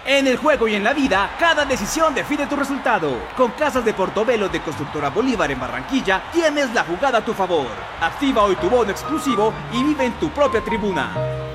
En el juego y en la vida, cada decisión define tu resultado. Con Casas de Portobelo de Constructora Bolívar en Barranquilla, tienes la jugada a tu favor. Activa hoy tu bono exclusivo y vive en tu propia tribuna.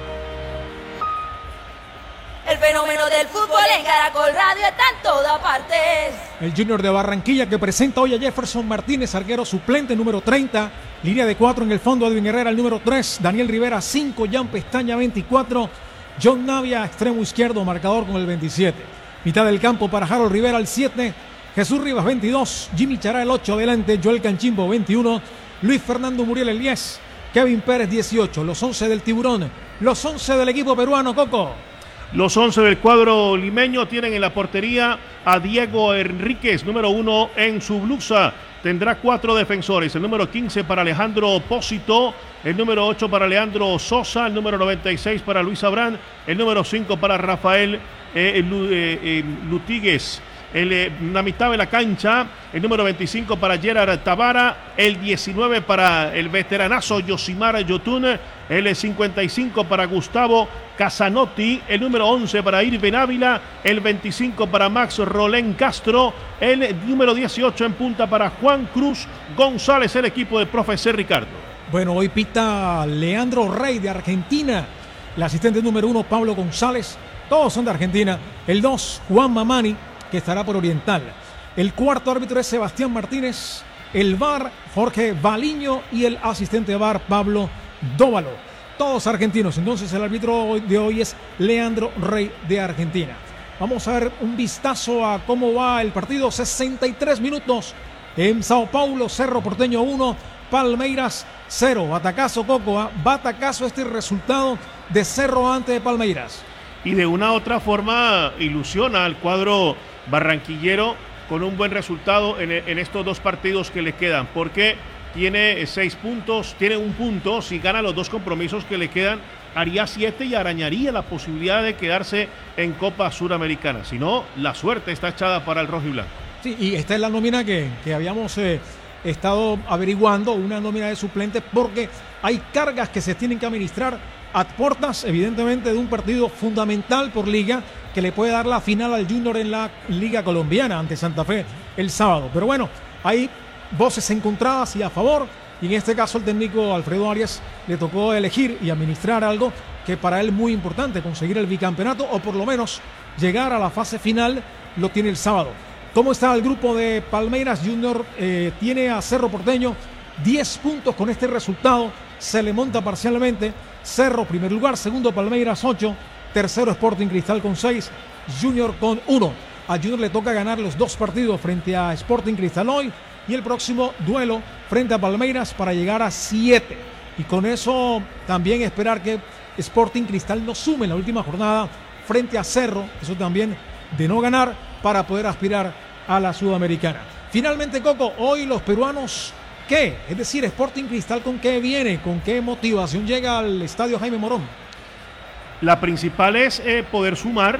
El fenómeno del fútbol en Caracol Radio está en todas partes. El Junior de Barranquilla que presenta hoy a Jefferson Martínez, arquero suplente, número 30. Línea de 4 en el fondo, Edwin Herrera, el número 3. Daniel Rivera, 5. Jan Pestaña, 24. John Navia, extremo izquierdo, marcador con el 27. Mitad del campo para Harold Rivera, el 7. Jesús Rivas, 22. Jimmy Chará, el 8. Adelante, Joel Canchimbo, 21. Luis Fernando Muriel, el 10. Kevin Pérez, 18. Los 11 del Tiburón. Los 11 del equipo peruano, Coco. Los 11 del cuadro limeño tienen en la portería a Diego Enríquez, número 1 en su blusa. Tendrá 4 defensores, el número 15 para Alejandro Pósito, el número 8 para Leandro Sosa, el número 96 para Luis Abrán, el número 5 para Rafael Lutigues. La mitad de la cancha, el número 25 para Gerard Tabara, el 19 para el veteranazo Yosimar Yotun, el 55 para Gustavo Casanotti, el número 11 para Irvin Ávila, el 25 para Max Rolén Castro, el número 18 en punta para Juan Cruz González, el equipo del profesor Ricardo. Bueno, hoy pita Leandro Rey de Argentina, el asistente número 1 Pablo González, todos son de Argentina, el 2 Juan Mamani, que estará por Oriental. El cuarto árbitro es Sebastián Martínez, el VAR Jorge Baliño y el asistente VAR Pablo Dóvalo. Todos argentinos. Entonces el árbitro de hoy es Leandro Rey de Argentina. Vamos a ver un vistazo a cómo va el partido. 63 minutos en Sao Paulo, Cerro Porteño 1, Palmeiras 0. Batacazo, Coco, batacazo este resultado de Cerro ante de Palmeiras. Y de una u otra forma ilusiona al cuadro barranquillero con un buen resultado en estos dos partidos que le quedan, porque tiene 6 puntos, tiene 1 punto, si gana los 2 compromisos que le quedan, haría 7 y arañaría la posibilidad de quedarse en Copa Suramericana. Si no, la suerte está echada para el rojo y blanco. Sí, y esta es la nómina que habíamos estado averiguando, una nómina de suplentes, porque hay cargas que se tienen que administrar a puertas, evidentemente, de un partido fundamental por liga que le puede dar la final al Junior en la Liga Colombiana ante Santa Fe el sábado. Pero bueno, hay voces encontradas y a favor, y en este caso el técnico Alfredo Arias le tocó elegir y administrar algo que para él es muy importante, conseguir el bicampeonato o por lo menos llegar a la fase final, lo tiene el sábado. ¿Cómo está el grupo de Palmeiras? Junior tiene a Cerro Porteño 10 puntos con este resultado, se le monta parcialmente. Cerro primer lugar, segundo Palmeiras 8, tercero Sporting Cristal con 6, Junior con 1. A Junior le toca ganar los 2 partidos frente a Sporting Cristal hoy y el próximo duelo frente a Palmeiras para llegar a 7. Y con eso también esperar que Sporting Cristal no sume en la última jornada frente a Cerro, eso también de no ganar para poder aspirar a la Sudamericana. Finalmente, Coco, hoy los peruanos, ¿qué? Es decir, Sporting Cristal, ¿con qué viene? ¿Con qué motivación llega al estadio Jaime Morón? La principal es poder sumar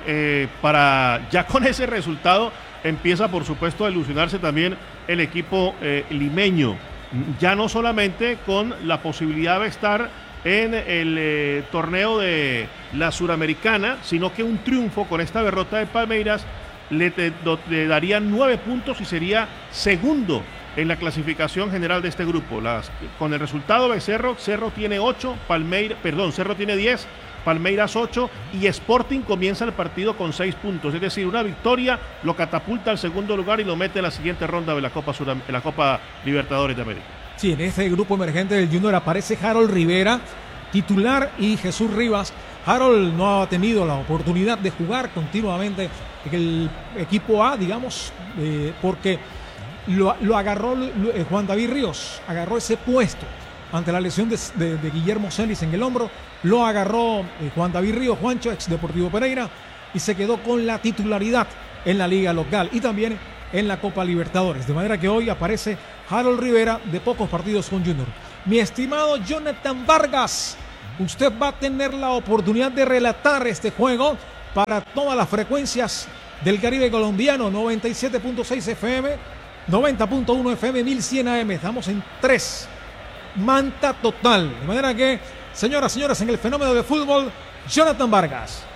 para ya con ese resultado empieza por supuesto a ilusionarse también el equipo limeño, ya no solamente con la posibilidad de estar en el torneo de la Suramericana, sino que un triunfo con esta derrota de Palmeiras le daría 9 puntos y sería segundo en la clasificación general de este grupo. Con el resultado de Cerro tiene 8, Cerro tiene 10, Palmeiras 8 y Sporting comienza el partido con 6 puntos, es decir, una victoria lo catapulta al segundo lugar y lo mete en la siguiente ronda de la Copa Libertadores de América. Sí, en este grupo emergente del Junior aparece Harold Rivera, titular, y Jesús Rivas. Harold no ha tenido la oportunidad de jugar continuamente en el equipo A, digamos, porque lo agarró Juan David Ríos, agarró ese puesto ante la lesión de Guillermo Celis en el hombro, lo agarró Juan David Ríos, Juancho, ex Deportivo Pereira, y se quedó con la titularidad en la liga local y también en la Copa Libertadores, de manera que hoy aparece Harold Rivera, de pocos partidos con Junior. Mi estimado Jonathan Vargas, usted va a tener la oportunidad de relatar este juego para todas las frecuencias del Caribe colombiano, 97.6 FM, 90.1 FM, 1100 AM. Estamos en 3. Manta total. De manera que, señoras, señores, en el fenómeno de fútbol, Jonathan Vargas.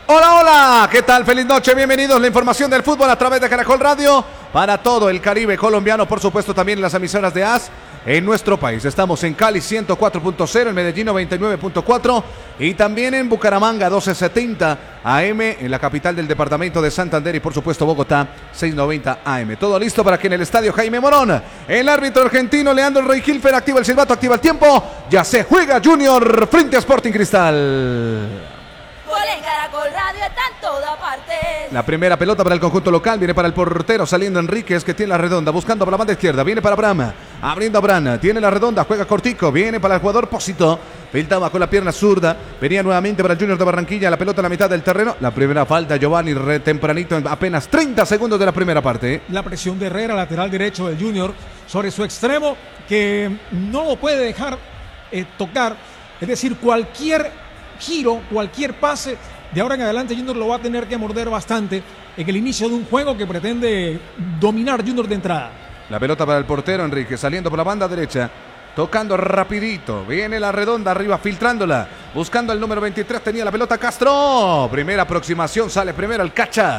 Hola, hola, ¿qué tal? Feliz noche, bienvenidos. La información del fútbol a través de Caracol Radio para todo el Caribe colombiano, por supuesto también en las emisoras de AS en nuestro país. Estamos en Cali 104.0, en Medellín 99.4 y también en Bucaramanga 1270 AM, en la capital del departamento de Santander y por supuesto Bogotá 690 AM. Todo listo para que en el estadio Jaime Morón, el árbitro argentino Leandro Rey-Hilfer activa el silbato, activa el tiempo. Ya se juega Junior frente a Sporting Cristal. En Caracol Radio está en toda parte. La primera pelota para el conjunto local, viene para el portero saliendo Enríquez que tiene la redonda, buscando por la banda izquierda, viene para Abraham, abriendo Abraham, tiene la redonda, juega cortico, viene para el jugador Pósito, filtraba con la pierna zurda, venía nuevamente para el Junior de Barranquilla, la pelota a la mitad del terreno, la primera falta Giovanni tempranito en apenas 30 segundos de la primera parte. La presión de Herrera, lateral derecho del Junior, sobre su extremo que no lo puede dejar tocar, es decir, cualquier giro, cualquier pase de ahora en adelante Junior lo va a tener que morder bastante en el inicio de un juego que pretende dominar Junior de entrada. La pelota para el portero Enrique saliendo por la banda derecha, tocando rapidito, viene la redonda arriba filtrándola, buscando el número 23, tenía la pelota Castro, primera aproximación, sale primero el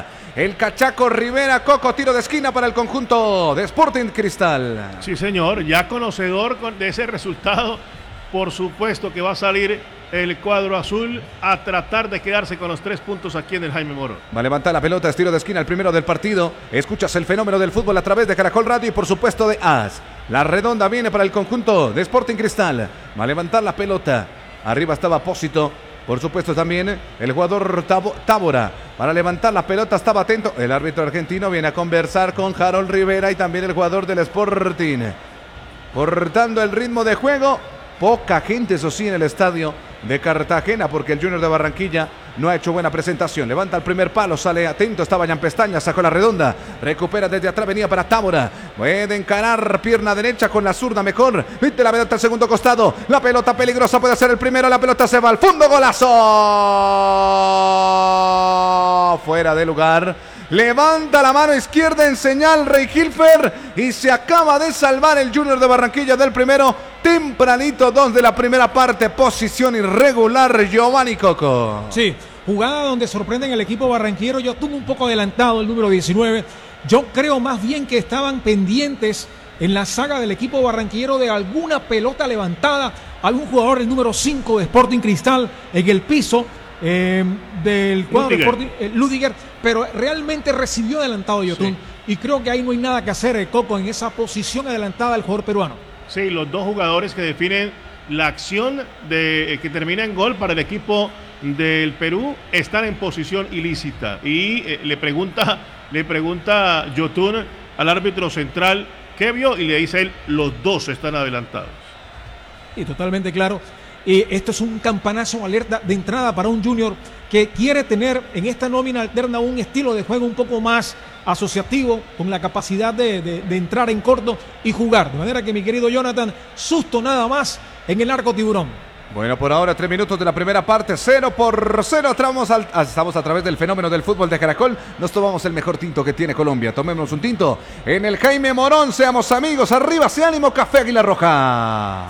Cachaco Rivera, Coco, tiro de esquina para el conjunto de Sporting Cristal. Sí señor, ya conocedor de ese resultado, por supuesto que va a salir el cuadro azul a tratar de quedarse con los 3 puntos aquí en el Jaime Morón. Va a levantar la pelota, es tiro de esquina, el primero del partido. Escuchas el fenómeno del fútbol a través de Caracol Radio y por supuesto de AS. La redonda viene para el conjunto de Sporting Cristal. Va a levantar la pelota. Arriba estaba Pósito. Por supuesto también el jugador Tábora. Para levantar la pelota estaba atento. El árbitro argentino viene a conversar con Harold Rivera y también el jugador del Sporting. Cortando el ritmo de juego. Poca gente, eso sí, en el estadio de Cartagena, porque el Junior de Barranquilla no ha hecho buena presentación. Levanta el primer palo, sale atento, estaba Jan Pestaña, sacó la redonda, recupera desde atrás, venía para Tábora, puede encarar pierna derecha con la zurda mejor, mete la pelota al segundo costado, la pelota peligrosa, puede ser el primero, la pelota se va al fondo, golazo, fuera de lugar. Levanta la mano izquierda en señal Rey-Hilfer y se acaba de salvar el Junior de Barranquilla del primero, tempranito 2 de la primera parte, posición irregular Giovanni Coco. Sí, jugada donde sorprenden el equipo barranquillero, yo estuve un poco adelantado el número 19, yo creo más bien que estaban pendientes en la saga del equipo barranquillero de alguna pelota levantada, algún jugador el número 5 de Sporting Cristal en el piso, del cuadro Ludiger, pero realmente recibió adelantado Yotun, sí. Y creo que ahí no hay nada que hacer, Coco, en esa posición adelantada del jugador peruano. Sí, los dos jugadores que definen la acción que termina en gol para el equipo del Perú están en posición ilícita y le pregunta Yotun al árbitro central qué vio y le dice él, los dos están adelantados. Y totalmente claro. Esto es un campanazo alerta de entrada para un Junior que quiere tener en esta nómina alterna un estilo de juego un poco más asociativo, con la capacidad de entrar en corto y jugar. De manera que, mi querido Jonathan, susto nada más en el arco tiburón. Bueno, por ahora 3 minutos de la primera parte, 0-0. Estamos a través del fenómeno del fútbol de Caracol. Nos tomamos el mejor tinto que tiene Colombia. Tomémonos un tinto en el Jaime Morón. Seamos amigos. Arriba, ese ánimo, Café Águila Roja.